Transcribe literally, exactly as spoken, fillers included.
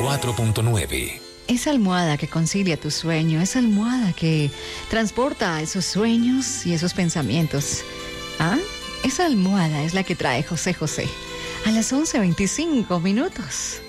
cuatro punto nueve. Esa almohada que concilia tu sueño, esa almohada que transporta esos sueños y esos pensamientos. ¿Ah? Esa almohada es la que trae José José. A las once veinticinco minutos.